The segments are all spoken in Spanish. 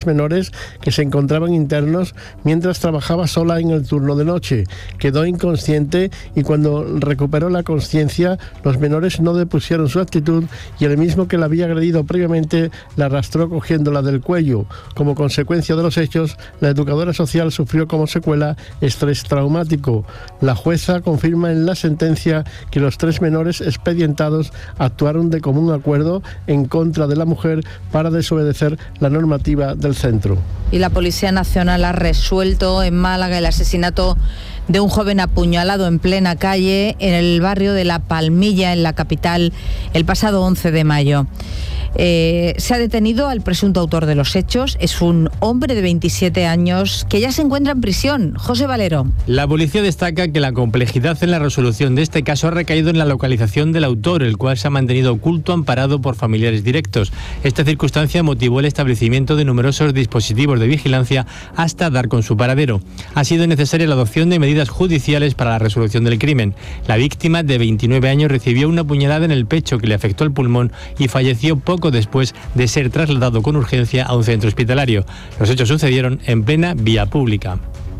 menores que se encontraban internos mientras trabajaba sola en el turno de noche. Quedó inconsciente y cuando recuperó la conciencia, los menores no depusieron su actitud y el mismo que la había agredido previamente la arrastró cogiéndola del cuello. Como consecuencia de los hechos, la educadora social sufrió como secuela estrés traumático. La jueza confirma en la sentencia que los 3 menores expedientados actuaron de común acuerdo en contra de la mujer para desobedecer la normativa del centro. Y la Policía Nacional ha resuelto en Málaga el asesinato de un joven apuñalado en plena calle en el barrio de La Palmilla, en la capital, el pasado 11 de mayo. Se ha detenido al presunto autor de los hechos. Es un hombre de 27 años que ya se encuentra en prisión. José Valero. La policía destaca que la complejidad en la resolución de este caso ha recaído en la localización del autor, el cual se ha mantenido oculto, amparado por familiares directos. Esta circunstancia motivó el establecimiento de numerosos dispositivos de vigilancia hasta dar con su paradero. Ha sido necesaria la adopción de medidas judiciales para la resolución del crimen. La víctima, de 29 años, recibió una puñalada en el pecho que le afectó el pulmón y falleció poco después de ser trasladado con urgencia a un centro hospitalario. Los hechos sucedieron en plena vía pública.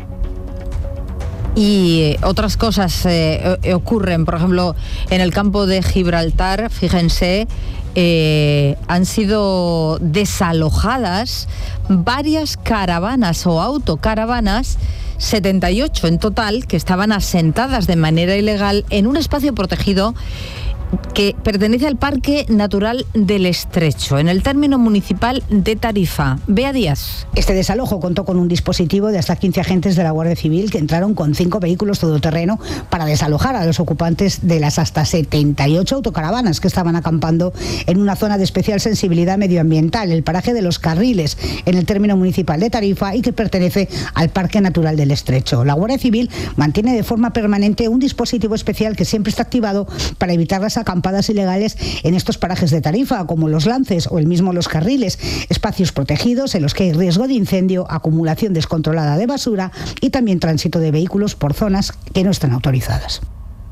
Y otras cosas ocurren, por ejemplo, en el campo de Gibraltar, fíjense, han sido desalojadas varias caravanas o autocaravanas, 78 en total, que estaban asentadas de manera ilegal en un espacio protegido que pertenece al Parque Natural del Estrecho, en el término municipal de Tarifa. Bea Díaz. Este desalojo contó con un dispositivo de hasta 15 agentes de la Guardia Civil que entraron con 5 vehículos todoterreno para desalojar a los ocupantes de las hasta 78 autocaravanas que estaban acampando en una zona de especial sensibilidad medioambiental, el paraje de Los Carriles, en el término municipal de Tarifa, y que pertenece al Parque Natural del Estrecho. La Guardia Civil mantiene de forma permanente un dispositivo especial que siempre está activado para evitar las acampadas ilegales en estos parajes de Tarifa, como los Lances o el mismo Los Carriles, espacios protegidos en los que hay riesgo de incendio, acumulación descontrolada de basura y también tránsito de vehículos por zonas que no están autorizadas.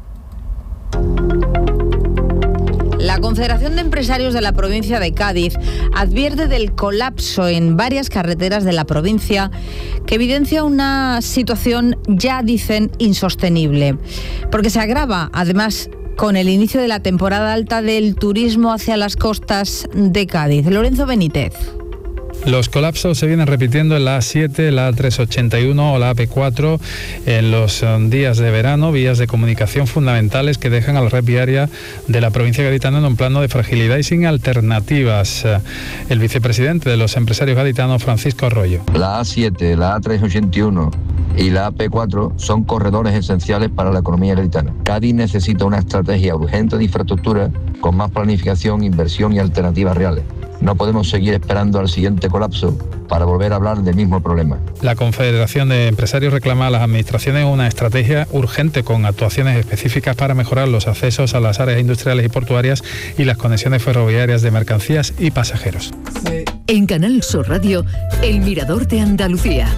La Confederación de Empresarios de la provincia de Cádiz advierte del colapso en varias carreteras de la provincia que evidencia una situación, ya dicen, insostenible, porque se agrava además con el inicio de la temporada alta del turismo hacia las costas de Cádiz. Lorenzo Benítez. Los colapsos se vienen repitiendo en la A7, la A381 o la AP4 en los días de verano, vías de comunicación fundamentales que dejan a la red viaria de la provincia gaditana en un plano de fragilidad y sin alternativas. El vicepresidente de los empresarios gaditanos, Francisco Arroyo. La A7, la A381 y la AP4 son corredores esenciales para la economía gaditana. Cádiz necesita una estrategia urgente de infraestructura con más planificación, inversión y alternativas reales. No podemos seguir esperando al siguiente colapso para volver a hablar del mismo problema. La Confederación de Empresarios reclama a las administraciones una estrategia urgente con actuaciones específicas para mejorar los accesos a las áreas industriales y portuarias y las conexiones ferroviarias de mercancías y pasajeros. En Canal Sur Radio, El Mirador de Andalucía.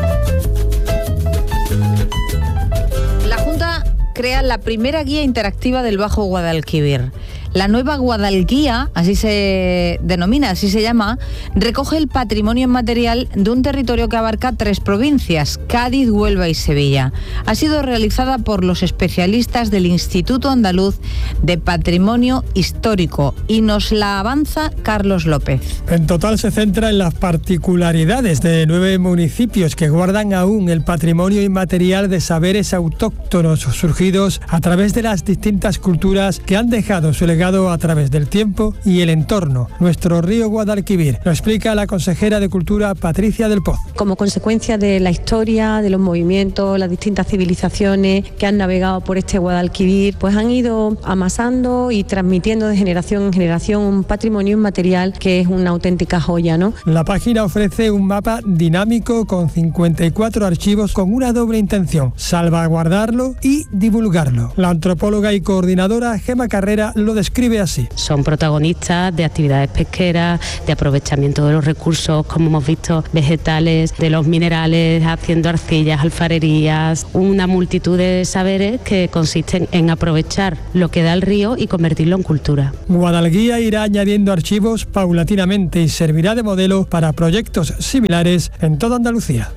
La Junta crea la primera guía interactiva del Bajo Guadalquivir. La nueva Guadalguía, así se denomina, así se llama, recoge el patrimonio inmaterial de un territorio que abarca 3 provincias, Cádiz, Huelva y Sevilla. Ha sido realizada por los especialistas del Instituto Andaluz de Patrimonio Histórico y nos la avanza Carlos López. En total se centra en las particularidades de 9 municipios que guardan aún el patrimonio inmaterial de saberes autóctonos surgidos a través de las distintas culturas que han dejado su legado a través del tiempo y el entorno. Nuestro río Guadalquivir, lo explica la consejera de Cultura Patricia del Poz. Como consecuencia de la historia, de los movimientos, las distintas civilizaciones que han navegado por este Guadalquivir, pues han ido amasando y transmitiendo de generación en generación un patrimonio inmaterial que es una auténtica joya, ¿no? La página ofrece un mapa dinámico con 54 archivos con una doble intención: salvaguardarlo y divulgarlo. La antropóloga y coordinadora Gema Carrera lo describe. describe así. Son protagonistas de actividades pesqueras, de aprovechamiento de los recursos, como hemos visto, vegetales, de los minerales, haciendo arcillas, alfarerías, una multitud de saberes que consisten en aprovechar lo que da el río y convertirlo en cultura. Guadalguía irá añadiendo archivos paulatinamente y servirá de modelo para proyectos similares en toda Andalucía.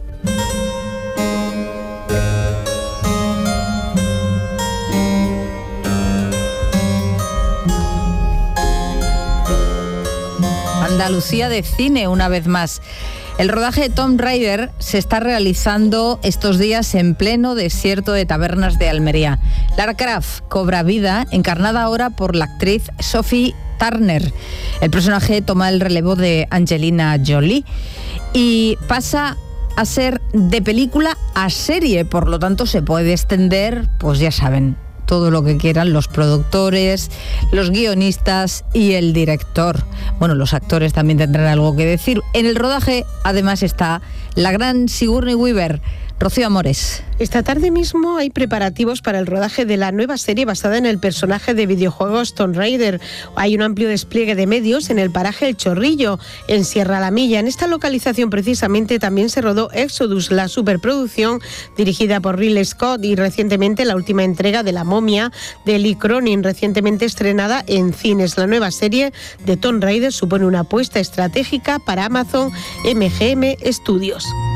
Andalucía de cine una vez más. El rodaje de Tomb Raider se está realizando estos días en pleno desierto de tabernas de Almería. Lara Croft cobra vida, encarnada ahora por la actriz Sophie Turner. El personaje toma el relevo de Angelina Jolie y pasa a ser de película a serie, por lo tanto se puede extender, pues ya saben, todo lo que quieran los productores, los guionistas y el director. Bueno, los actores también tendrán algo que decir. En el rodaje, además, está la gran Sigourney Weaver. Rocío Amores. Esta tarde mismo hay preparativos para el rodaje de la nueva serie basada en el personaje de videojuegos Tomb Raider. Hay un amplio despliegue de medios en el paraje El Chorrillo, en Sierra La Milla. En esta localización precisamente también se rodó Exodus, la superproducción dirigida por Ridley Scott, y recientemente la última entrega de La Momia de Lee Cronin, recientemente estrenada en cines. La nueva serie de Tomb Raider supone una apuesta estratégica para Amazon MGM Studios.